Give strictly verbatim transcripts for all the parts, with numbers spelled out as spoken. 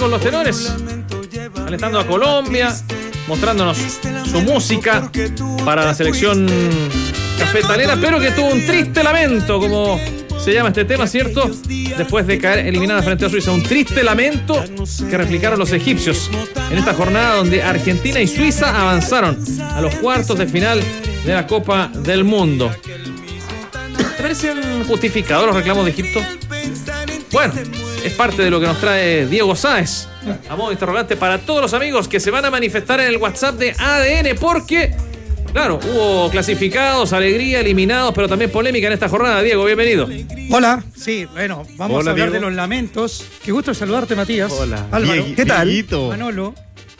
todos los tenores, alentando a Colombia, mostrándonos su música para la selección cafetalera, pero que tuvo un triste lamento, como se llama este tema, ¿cierto? Después de caer eliminada frente a Suiza. Un triste lamento que replicaron los egipcios en esta jornada donde Argentina y Suiza avanzaron a los cuartos de final de la Copa del Mundo. ¿Te parecen justificados los reclamos de Egipto? Bueno, es parte de lo que nos trae Diego Sáez, a modo de interrogante para todos los amigos que se van a manifestar en el WhatsApp de A D N, porque, claro, hubo clasificados, alegría, eliminados, pero también polémica en esta jornada. Diego, bienvenido. Hola, sí, bueno, vamos Hola, a hablar Diego. de los lamentos. Qué gusto saludarte, Matías. Hola. Álvaro. Diego, ¿Qué tal? Dieguito. Manolo.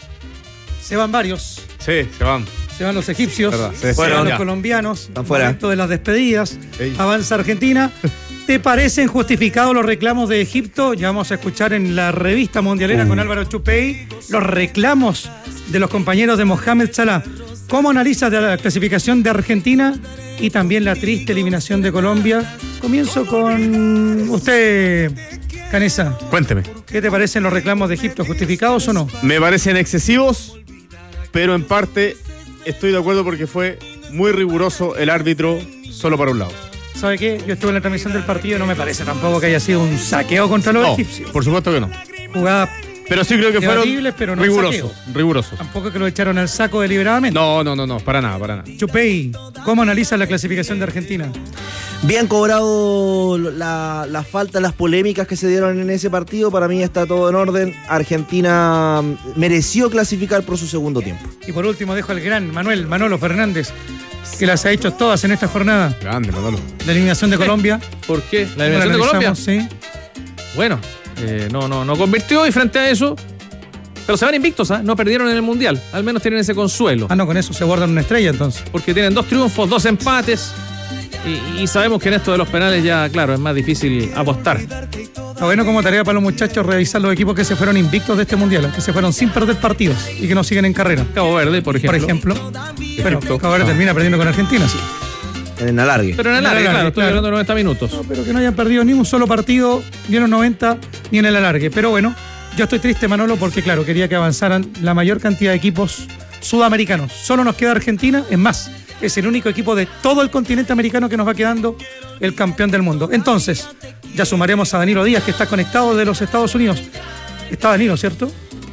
Se van varios. Sí, se van. Se van los egipcios, Verdad, se se fueron van los ya. colombianos. Están fuera. Momento de las despedidas. Ey. Avanza Argentina. ¿Te parecen justificados los reclamos de Egipto? Ya vamos a escuchar en la revista mundialera Uh. con Álvaro Chupey los reclamos de los compañeros de Mohamed Salah. ¿Cómo analizas de la clasificación de Argentina y también la triste eliminación de Colombia? Comienzo con usted, Canesa. Cuénteme. ¿Qué te parecen los reclamos de Egipto? ¿Justificados o no? Me parecen excesivos, pero en parte estoy de acuerdo porque fue muy riguroso el árbitro solo para un lado. ¿Sabe qué? Yo estuve en la transmisión del partido y no me parece tampoco que haya sido un saqueo contra los No, egipcios. por supuesto que no. Jugada Pero sí creo que fueron debatibles, pero no rigurosos. saqueo. Rigurosos. Tampoco que lo echaron al saco deliberadamente. No, no, no, no, para nada, para nada. Chupey, ¿cómo analizas la clasificación de Argentina? Bien cobrado la, la falta, las polémicas que se dieron en ese partido. Para mí está todo en orden. Argentina mereció clasificar por su segundo tiempo. Y por último dejo al gran Manuel Manolo Fernández, que las ha hecho todas en esta jornada. Grande, Manolo. La eliminación de Colombia. ¿Por qué? ¿La ¿Cómo eliminación de Colombia? analizamos? Sí. Bueno, eh, no, no, no convirtió y frente a eso, pero se van invictos, ¿ah? No perdieron en el Mundial. Al menos tienen ese consuelo. Ah, no, con eso se guardan una estrella entonces. Porque tienen dos triunfos, dos empates. Y, y sabemos que en esto de los penales ya, claro, es más difícil apostar. Está bueno como tarea para los muchachos revisar los equipos que se fueron invictos de este Mundial, que se fueron sin perder partidos y que no siguen en carrera. Cabo Verde, por ejemplo. Por ejemplo. Bueno, Egipto. Cabo Verde No. termina perdiendo con Argentina, sí. En el alargue. Pero en el En el alargue, alargue, claro, estoy claro. hablando de noventa minutos. No, pero que no hayan perdido ni un solo partido, ni en los noventa, ni en el alargue. Pero bueno, yo estoy triste, Manolo, porque claro, quería que avanzaran la mayor cantidad de equipos sudamericanos. Solo nos queda Argentina, es más, es el único equipo de todo el continente americano que nos va quedando el campeón del mundo. Entonces, ya sumaremos a Danilo Díaz, que está conectado de los Estados Unidos. Está Danilo, ¿cierto?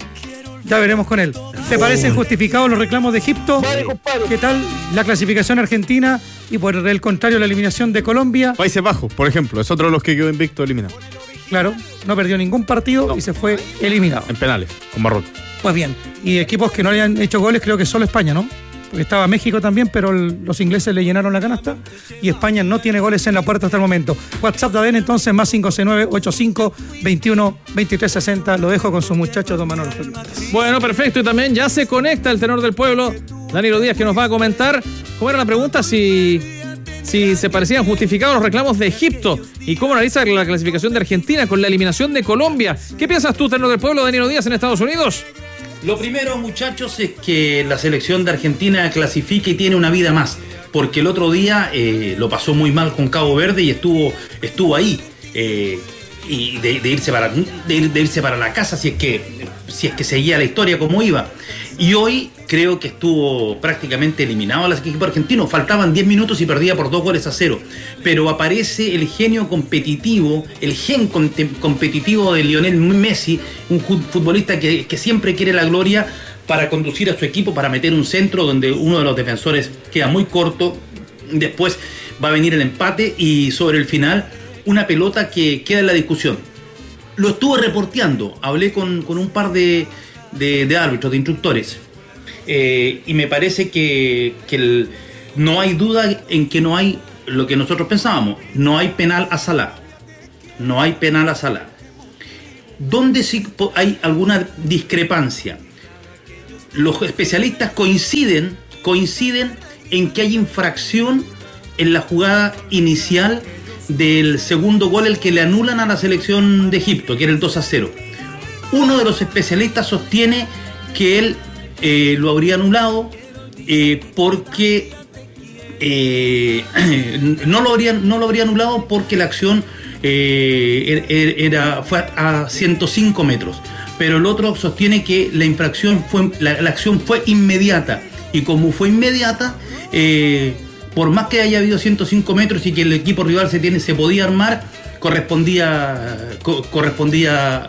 Ya veremos con él. ¿Te parecen justificados los reclamos de Egipto? ¿Qué tal la clasificación argentina y por el contrario la eliminación de Colombia? Países Bajos, por ejemplo, es otro de los que quedó invicto eliminado. Claro, no perdió ningún partido No. y se fue eliminado. En penales, con Marruecos. Pues bien, y equipos que no le han hecho goles, creo que solo España, ¿no? Porque estaba México también, pero el- los ingleses le llenaron la canasta y España no tiene goles en la puerta hasta el momento. WhatsApp de A D N entonces, más cinco seis nueve, ochenta y cinco, veintiuno, veintitrés sesenta. Lo dejo con sus muchachos, don Manolo Fernández. Bueno, perfecto. Y también ya se conecta el tenor del pueblo, Danilo Díaz, que nos va a comentar cómo era la pregunta, si, si se parecían justificados los reclamos de Egipto y cómo analiza la clasificación de Argentina con la eliminación de Colombia. ¿Qué piensas tú, tenor del pueblo, Danilo Díaz, en Estados Unidos? Lo primero, muchachos, es que la selección de Argentina clasifique y tiene una vida más, porque el otro día eh, lo pasó muy mal con Cabo Verde y estuvo, estuvo ahí, eh, y de, de irse para, de, ir- de irse para la casa si es que si es que seguía la historia como iba. Y hoy creo que estuvo prácticamente eliminado al equipo argentino. Faltaban diez minutos y perdía por dos goles a cero. Pero aparece el genio competitivo, el gen conte- competitivo de Lionel Messi, un ju- futbolista que, que siempre quiere la gloria para conducir a su equipo, para meter un centro donde uno de los defensores queda muy corto. Después va a venir el empate y sobre el final una pelota que queda en la discusión. Lo estuve reporteando, hablé con, con un par de, de, de árbitros, de instructores, eh, y me parece que, que el- no hay duda en que no hay lo que nosotros pensábamos, no hay penal a Salah, no hay penal a Salah. ¿Dónde sí po- hay alguna discrepancia? Los especialistas coinciden, coinciden en que hay infracción en la jugada inicial del segundo gol, el que le anulan a la selección de Egipto, que era el dos a cero. Uno de los especialistas sostiene que él eh, lo habría anulado eh, porque eh, no, lo habría, no lo habría anulado porque la acción eh, era, fue a ciento cinco metros. pero el otro sostiene que la infracción fue, la, la acción fue inmediata, y como fue inmediata, eh, por más que haya habido ciento cinco metros y que el equipo rival se tiene, se podía armar, correspondía, co- correspondía